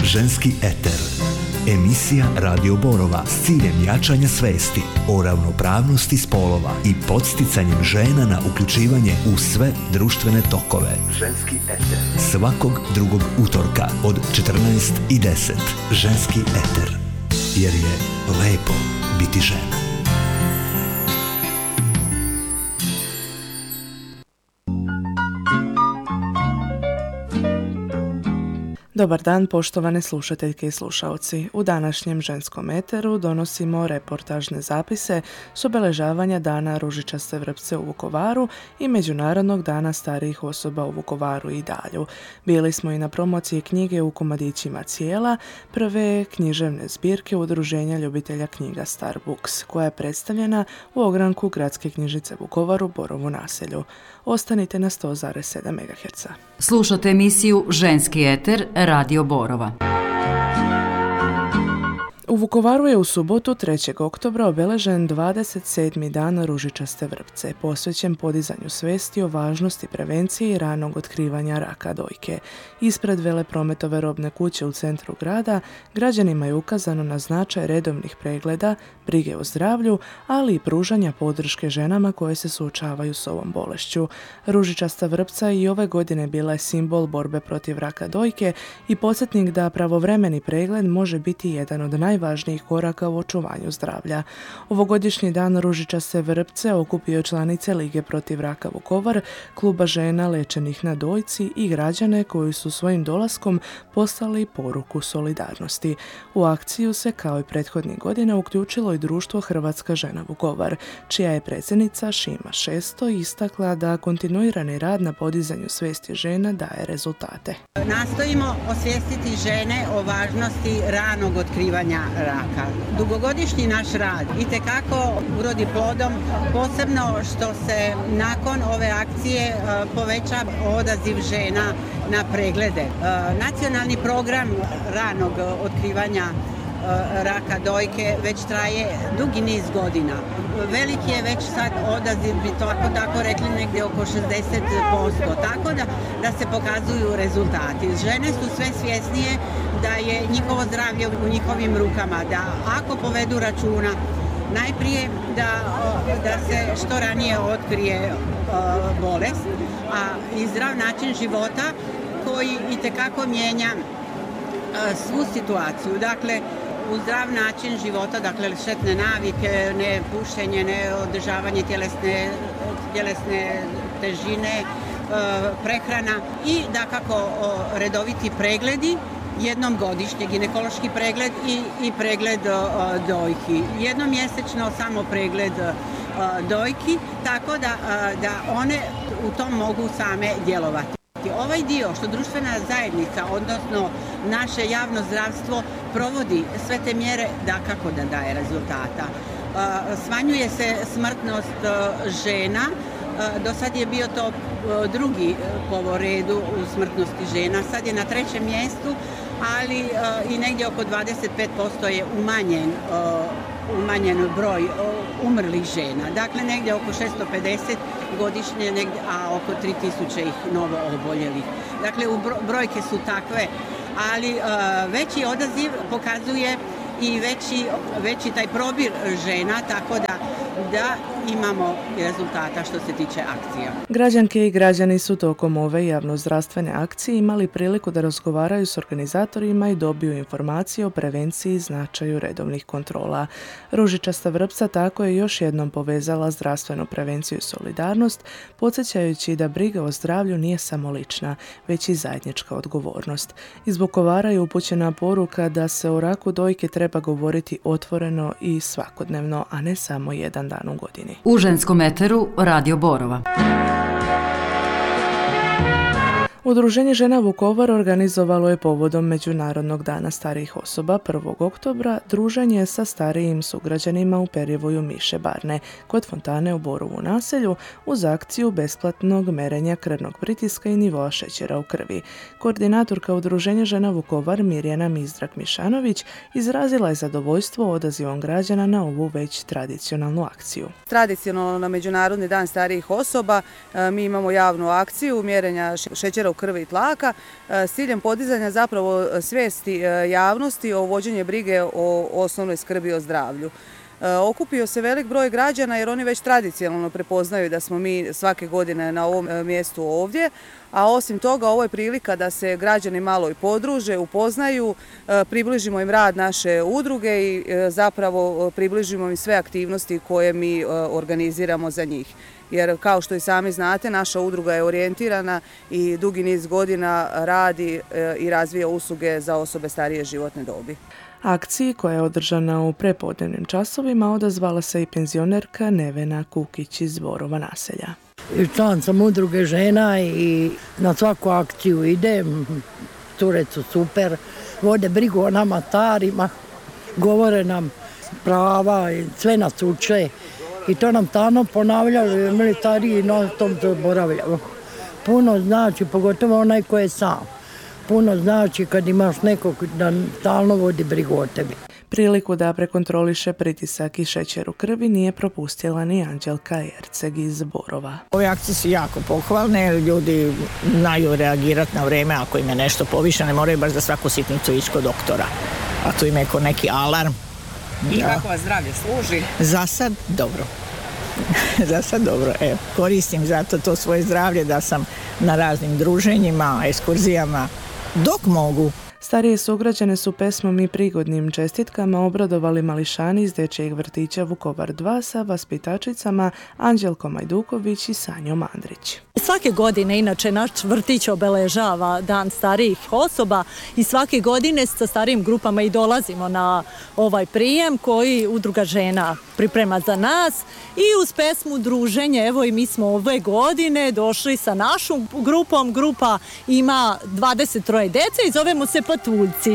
Ženski eter. Emisija Radio Borova s ciljem jačanja svesti o ravnopravnosti spolova i podsticanjem žena na uključivanje u sve društvene tokove. Ženski eter. Svakog drugog utorka od 14:10. Ženski eter. Jer je lepo biti žena. Dobar dan, poštovane slušateljke i slušaoci. U današnjem ženskom eteru donosimo reportažne zapise s obeležavanja Dana ružičaste vrpce u Vukovaru i Međunarodnog dana starijih osoba u Vukovaru i Dalju. Bili smo i na promociji knjige U komadićima cijela, prve književne zbirke Udruženja ljubitelja knjiga Star Books, koja je predstavljena u ogranku Gradske knjižnice Vukovar u Borovu naselju. Ostanite na 100,7 MHz. Slušate emisiju Ženski eter Radio Borova. U Vukovaru je u subotu 3. oktobra obeležen 27. dan ružičaste vrpce, posvećen podizanju svesti o važnosti prevencije i ranog otkrivanja raka dojke. Ispred Veleprometove robne kuće u centru grada građanima je ukazano na značaj redovnih pregleda, brige o zdravlju, ali i pružanja podrške ženama koje se suočavaju s ovom bolešću. Ružičasta vrpca i ove godine bila je simbol borbe protiv raka dojke i podsjetnik da pravovremeni pregled može biti jedan od najvažnijih koraka u očuvanju zdravlja. Ovogodišnji dan ružičaste vrpce okupio članice Lige protiv raka Vukovar, kluba žena lečenih na dojci i građane koji su svojim dolaskom poslali poruku solidarnosti. U akciju se kao i prethodnih godina uključilo i društvo Hrvatska žena Vukovar, čija je predsjednica Šima Šesto istakla da kontinuirani rad na podizanju svijesti žena daje rezultate. Nastojimo osvijestiti žene o važnosti ranog otkrivanja raka. Dugogodišnji naš rad itekako urodi plodom, posebno što se nakon ove akcije poveća odaziv žena na preglede. Nacionalni program ranog otkrivanja raka dojke već traje dugi niz godina. Veliki je već sad odaziv, bi tako rekli, negdje oko 60%, tako da se pokazuju rezultati. Žene su sve svjesnije da je njihovo zdravlje u njihovim rukama, da ako povedu računa, najprije da se što ranije otkrije bolest, a i zdrav način života koji itekako mijenja svu situaciju. Dakle, u zdrav način života, dakle štetne navike, ne pušenje, ne održavanje tjelesne težine, prehrana i dakako redoviti pregledi, jednom godišnje ginekološki pregled i pregled dojki. Jednom mjesečno samo pregled dojki, tako da one u tom mogu same djelovati. Ovaj dio što društvena zajednica, odnosno naše javno zdravstvo provodi sve te mjere, dakako da daje rezultata. Smanjuje se smrtnost žena, do sad je bio to drugi po redu u smrtnosti žena, sad je na 3. mjestu, ali i negdje oko 25% je umanjen broj umrlih žena. Dakle, negdje oko 650 godišnje, a oko 3000 ih novo oboljelih. Dakle, brojke su takve, ali veći odaziv pokazuje i veći taj probir žena, tako da imamo rezultata što se tiče akcija. Građanke i građani su tokom ove javnozdravstvene akcije imali priliku da razgovaraju s organizatorima i dobiju informacije o prevenciji i značaju redovnih kontrola. Ružičasta vrpca tako je još jednom povezala zdravstvenu prevenciju i solidarnost, podsjećajući da briga o zdravlju nije samo lična, već i zajednička odgovornost. Iz Vukovara je upućena poruka da se o raku dojke treba govoriti otvoreno i svakodnevno, a ne samo jedan dan u godini. U ženskom eteru Radio Borova. Udruženje žena Vukovar organizovalo je povodom Međunarodnog dana starijih osoba 1. oktobra druženje sa starijim sugrađanima u Perivoju Miše Barne kod fontane u Borovu naselju uz akciju besplatnog merenja krvnog pritiska i nivoa šećera u krvi. Koordinatorka Udruženja žena Vukovar Mirjana Mizdrak-Mišanović izrazila je zadovoljstvo odazivom građana na ovu već tradicionalnu akciju. Tradicionalno na Međunarodni dan starijih osoba mi imamo javnu akciju mjerenja šećera u krvi i tlaka s ciljem podizanja zapravo svijesti javnosti o vođenju brige o osnovnoj skrbi o zdravlju. Okupio se velik broj građana jer oni već tradicionalno prepoznaju da smo mi svake godine na ovom mjestu ovdje, a osim toga ovo je prilika da se građani malo i podruže, upoznaju, približimo im rad naše udruge i zapravo približimo im sve aktivnosti koje mi organiziramo za njih. Jer kao što i sami znate, naša udruga je orijentirana i dugi niz godina radi i razvija usluge za osobe starije životne dobi. Akciji koja je održana u prepodnevnim časovima odazvala se i penzionerka Nevena Kukić iz Borova naselja. Član sam udruge žena i na svaku akciju idem, cure su super, vode brigu o nama starima, govore nam prava i sve nas uče i to nam stalno ponavljaju jer mi stariji non stop zaboravljamo. Puno znači, pogotovo onaj ko je sam. Puno znači kad imaš nekog da stalno vodi brigu o tebi. Priliku da prekontroliše pritisak i šećer u krvi nije propustila ni Anđelka Erceg iz Borova. Ove akcije su jako pohvalne, ljudi znaju reagirati na vrijeme ako im je nešto povišeno, ne moraju baš za svaku sitnicu ići kod doktora. A tu ima neki alarm. I kako vas zdravlje služi? Za sad dobro. Za sad dobro. Koristim zato to svoje zdravlje da sam na raznim druženjima, ekskurzijama, dok mogu. Starije sugrađane su pesmom i prigodnim čestitkama obradovali mališani iz dječjeg vrtića Vukovar 2 sa vaspitačicama Anđelkom Ajduković i Sanjom Andrić. Svake godine, inače, naš vrtić obeležava Dan starijih osoba i svake godine sa starijim grupama i dolazimo na ovaj prijem koji udruga žena priprema za nas i uz pesmu druženje, evo i mi smo ove godine došli sa našom grupom, grupa ima 23 dece i zovemo se Patuljci.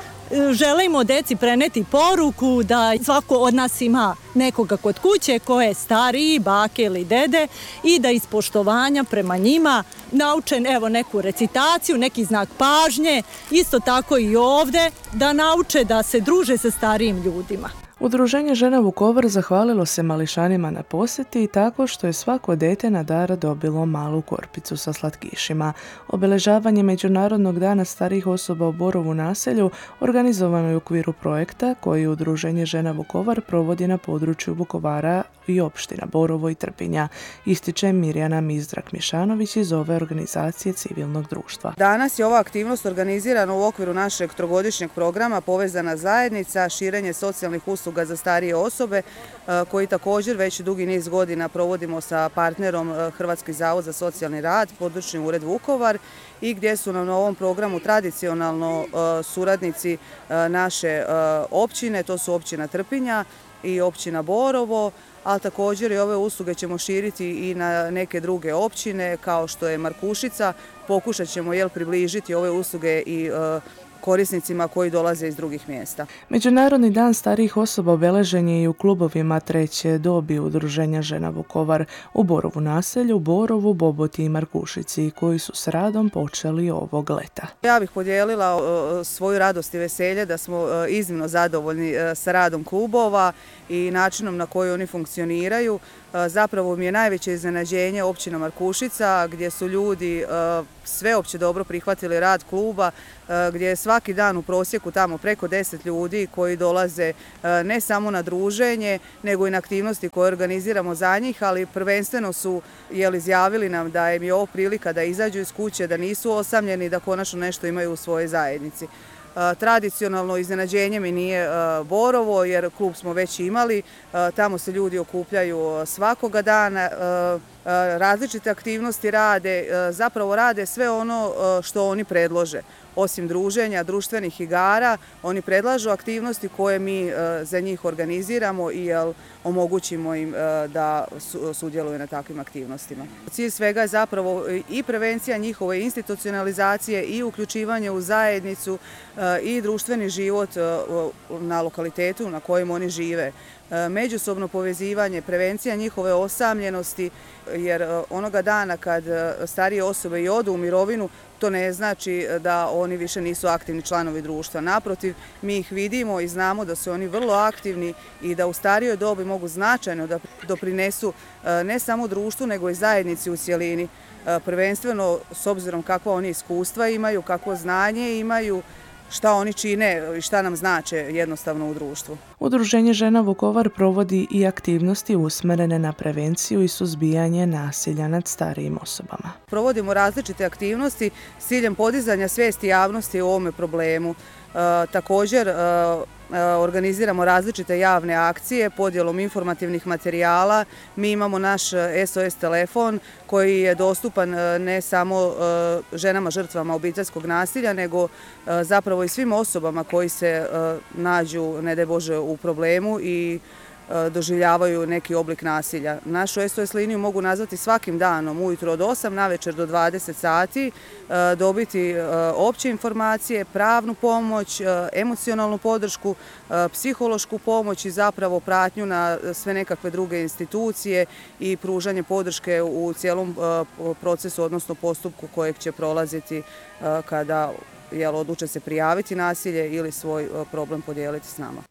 Želimo deci preneti poruku da svako od nas ima nekoga kod kuće ko je stariji, bake ili dede i da iz poštovanja prema njima nauče neku recitaciju, neki znak pažnje, isto tako i ovdje da nauče da se druže sa starijim ljudima. Udruženje žena Vukovar zahvalilo se mališanima na posjeti tako što je svako dete na dar dobilo malu korpicu sa slatkišima. Obeležavanje Međunarodnog dana starijih osoba u Borovu naselju organizovano je u okviru projekta koji Udruženje žena Vukovar provodi na području Vukovara i opština Borovo i Trpinja, ističe Mirjana Mizdrak-Mišanović iz ove organizacije civilnog društva. Danas je ova aktivnost organizirana u okviru našeg trogodišnjeg programa Povezana zajednica, širenje socijalnih usluga za starije osobe, koji također već dugi niz godina provodimo sa partnerom Hrvatski zavod za socijalni rad, područni ured Vukovar i gdje su nam na ovom programu tradicionalno suradnici naše općine, to su općina Trpinja i općina Borovo, ali također i ove usluge ćemo širiti i na neke druge općine kao što je Markušica. Pokušat ćemo približiti ove usluge i korisnicima koji dolaze iz drugih mjesta. Međunarodni dan starijih osoba obeležen je i u klubovima treće dobi Udruženja žena Vukovar u Borovu naselju, Borovu, Boboti i Markušici koji su s radom počeli ovog leta. Ja bih podijelila svoju radost i veselje da smo iznimno zadovoljni sa radom klubova i načinom na koji oni funkcioniraju. Zapravo mi je najveće iznenađenje općina Markušica gdje su ljudi sveopće dobro prihvatili rad kluba, gdje je svaki dan u prosjeku tamo preko 10 ljudi koji dolaze ne samo na druženje, nego i na aktivnosti koje organiziramo za njih, ali prvenstveno su izjavili nam da im je ovo prilika da izađu iz kuće, da nisu osamljeni, da konačno nešto imaju u svojoj zajednici. Tradicionalno iznenađenje mi nije Borovo jer klub smo već imali, tamo se ljudi okupljaju svakoga dana, različite aktivnosti rade, zapravo rade sve ono što oni predlože. Osim druženja, društvenih igara, oni predlažu aktivnosti koje mi za njih organiziramo i omogućimo im da sudjeluju na takvim aktivnostima. Cilj svega je zapravo i prevencija njihove institucionalizacije i uključivanje u zajednicu i društveni život na lokalitetu na kojem oni žive. Međusobno povezivanje, prevencija njihove osamljenosti, jer onoga dana kad starije osobe i odu u mirovinu, to ne znači da oni više nisu aktivni članovi društva. Naprotiv, mi ih vidimo i znamo da su oni vrlo aktivni i da u starijoj dobi mogu značajno da doprinesu ne samo društvu, nego i zajednici u cjelini. prvenstveno s obzirom kakva oni iskustva imaju, kakvo znanje imaju, šta oni čine i šta nam znače jednostavno u društvu. Udruženje Žena Vukovar provodi i aktivnosti usmjerene na prevenciju i suzbijanje nasilja nad starijim osobama. Provodimo različite aktivnosti s ciljem podizanja svijesti javnosti o ovome problemu. Također organiziramo različite javne akcije podjelom informativnih materijala. Mi imamo naš SOS telefon koji je dostupan ne samo ženama žrtvama obiteljskog nasilja, nego zapravo i svim osobama koji se nađu, ne daj Bože, u problemu i doživljavaju neki oblik nasilja. Našu SOS liniju mogu nazvati svakim danom, ujutro od 8, navečer do 20 sati, dobiti opće informacije, pravnu pomoć, emocionalnu podršku, psihološku pomoć i zapravo pratnju na sve nekakve druge institucije i pružanje podrške u cijelom procesu, odnosno postupku kojeg će prolaziti kada odluče se prijaviti nasilje ili svoj problem podijeliti s nama.